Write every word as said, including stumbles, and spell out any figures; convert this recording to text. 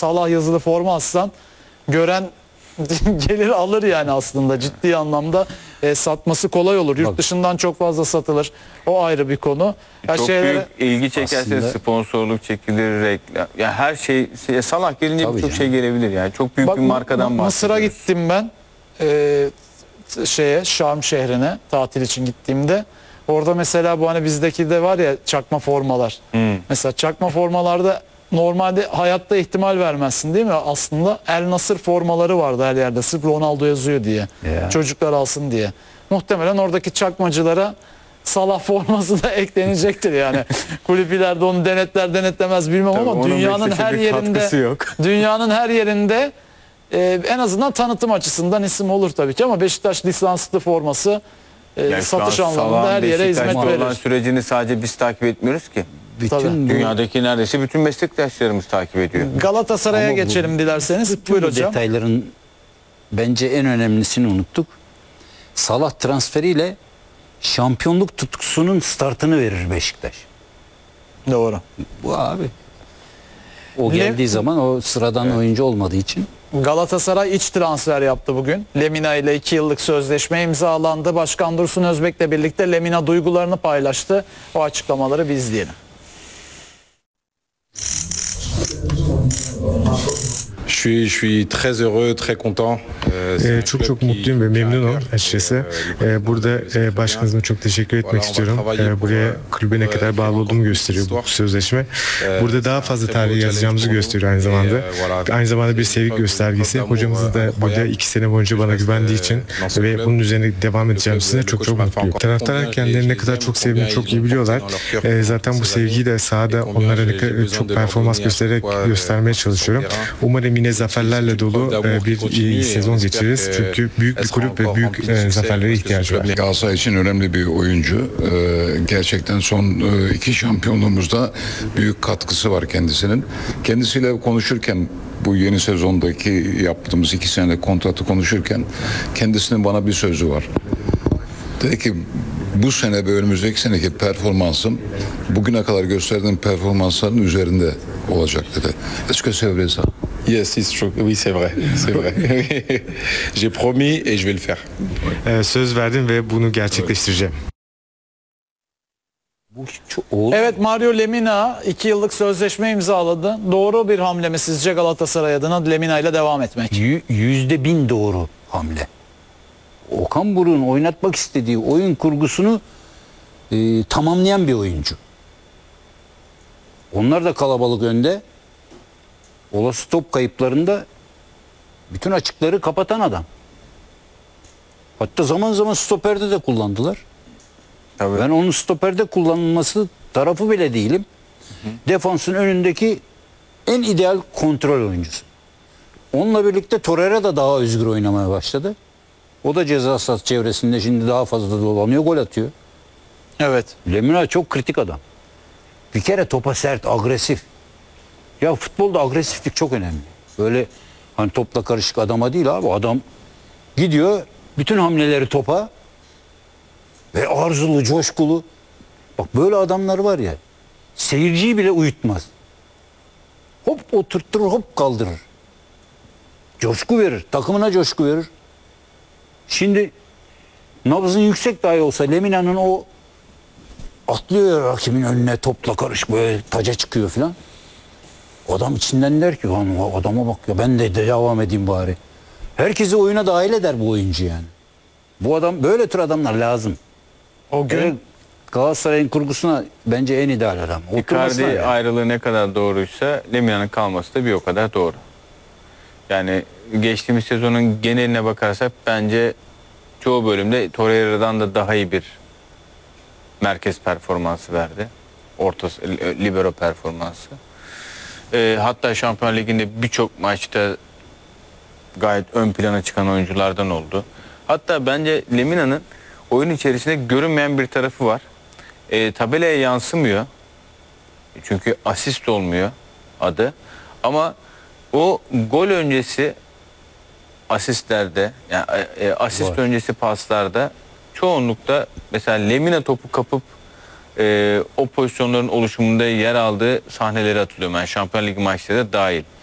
Salah yazılı forma alsan gören gelir alır yani aslında ciddi anlamda e, satması kolay olur. Yurt Bak, dışından çok fazla satılır. O ayrı bir konu. Ya Çok şeylere, büyük ilgi çekerseniz Aslında- sponsorluk çekilir, reklam. Ya her şey Salah gelince Tabii birçok canım. şey gelebilir yani. Çok büyük bak, bir markadan Ma- Mısır'a bahsediyoruz. gittim ben. E, şeye Şarm şehrine tatil için gittiğimde. Orada mesela bu hani bizdeki de var ya çakma formalar. Hmm. Mesela çakma formalarda normalde hayatta ihtimal vermezsin değil mi? Aslında El Nasır formaları vardı her yerde. Sırf Ronaldo yazıyor diye. Ya. Çocuklar alsın diye. Muhtemelen oradaki çakmacılara Salah forması da eklenecektir yani. Kulüp ileride onu denetler denetlemez bilmem Tabii ama onun dünyanın Beşiktaş'a her bir yerinde katkısı yok. dünyanın her yerinde e, en azından tanıtım açısından isim olur tabii ki ama Beşiktaş lisanslı forması e, Yani şu an satış anlamında Salah'ın her yere hizmet Beşiktaş'ta olan verir. sürecini sadece biz takip etmiyoruz ki. bütün Tabii. bu, Dünyadaki neredeyse bütün meslektaşlarımız takip ediyor. Galatasaray'a Ama bu- geçelim dilerseniz. bütün Buyur bu hocam. detayların bence en önemlisini unuttuk. Salah transferiyle şampiyonluk tutkusunun startını verir Beşiktaş. Doğru. Bu abi. O Le- geldiği zaman o sıradan oyuncu olmadığı için. Galatasaray iç transfer yaptı bugün. Lemina ile iki yıllık sözleşme imzalandı. Başkan Dursun Özbek'le birlikte Lemina duygularını paylaştı. O açıklamaları bir izleyelim. Je suis, je suis très heureux, très content. Euh, c'est Ee, un çok club çok qui- mutluyum ve qui a memnunum à cœur. açıkçası. Euh, Ee, burada le club, e, başkanıma çok teşekkür etmek Voilà, on va istiyorum. travailler Ee, pour, buraya euh, kulübe ne pour, kadar euh, bağlı faire olduğumu encore gösteriyor bu plus sözleşme. Ee, Burada daha c'est fazla un très tarih beau yazacağımızı challenge gösteriyor aynı pour nous. zamanda. Et, euh, voilà, Aynı zamanda bir c'est sevgi une göstergesi. preuve Hocamız da d'amour burada incroyable. iki sene boyunca bana güvendiği için Dans ce ve club, bunun üzerine devam edeceğim le size club, çok le çok coach mutluyum. m'a fait Taraftarlar encore kendilerini ne combien kadar ils çok aiment, sevdiğini combien çok ils iyi ont biliyorlar. porté dans leur cœur Ee, pendant zaten bu ces sevgiyi de années. sahada Et combien onlara ne j'ai- kadar j'ai besoin çok de leur performans donner à göstererek chaque fois, göstermeye euh, çalışıyorum. sur le terrain. Umarım yine zaferlerle dolu e, bir iyi sezon geçiririz. Çünkü büyük bir kulüp ve büyük e, zaferlere ihtiyacı var. Galatasaray için önemli bir oyuncu. Ee, gerçekten son e, iki şampiyonluğumuzda büyük katkısı var kendisinin. Kendisiyle konuşurken bu yeni sezondaki yaptığımız iki sene kontratı konuşurken kendisinin bana bir sözü var. Dedi ki bu sene ve önümüzdeki seneki performansım bugüne kadar gösterdiğim performansların üzerinde olacak dedi. Est-ce que c'est vrai ça? Yes, it's true. Oui, c'est vrai. C'est vrai. J'ai promis et je vais le faire. Ee, söz verdim ve bunu gerçekleştireceğim. Bu çok, oğlum, Evet, Mario Lemina iki yıllık sözleşme imzaladı. Doğru bir hamle mi sizce Galatasaray adına Lemina ile devam etmek? yü- yüzde bin doğru hamle. Okan Buruk'un oynatmak istediği oyun kurgusunu e, tamamlayan bir oyuncu. Onlar da kalabalık önde. Olası top kayıplarında bütün açıkları kapatan adam. Hatta zaman zaman stoperde de kullandılar. Tabii. Ben onun stoperde kullanılması tarafı bile değilim. Defansın önündeki en ideal kontrol oyuncusu. Onunla birlikte Torreira da daha özgür oynamaya başladı. O da ceza sahası çevresinde şimdi daha fazla dolanıyor, gol atıyor. Evet. Lemina çok kritik adam. Bir kere topa sert, agresif. Ya futbolda agresiflik çok önemli. Böyle hani topla karışık adama değil abi. Adam gidiyor, bütün hamleleri topa ve arzulu, coşkulu. Bak böyle adamlar var ya, seyirciyi bile uyutmaz. Hop oturtturur, hop kaldırır. Coşku verir, takımına coşku verir. Şimdi nabzın yüksek dahi olsa Lemina'nın o atlıyor ya rakibin önüne topla karışık böyle taca çıkıyor filan. Adam içinden der ki lan o adama bak ya ben de devam edeyim bari. Herkesi oyuna dahil eder bu oyuncu yani. Bu adam böyle tür adamlar lazım. O gün Evet, Galatasaray'ın kurgusuna bence en ideal adam. Oturmasına Icardi yani. ayrılığı ne kadar doğruysa Lemina'nın kalması da bir o kadar doğru. Yani geçtiğimiz sezonun geneline bakarsak bence çoğu bölümde Torreira'dan da daha iyi bir merkez performansı verdi. Orta libero performansı. Ee, hatta Şampiyonlar Ligi'nde birçok maçta gayet ön plana çıkan oyunculardan oldu. Hatta bence Lemina'nın oyun içerisinde görünmeyen bir tarafı var. Ee, tabelaya yansımıyor. Çünkü asist olmuyor adı. Ama o gol öncesi asistlerde, yani e, asist Var. öncesi paslarda çoğunlukla mesela Lemina topu kapıp e, o pozisyonların oluşumunda yer aldığı sahneleri hatırlıyorum. Yani Şampiyonlar Ligi maçları da dahil.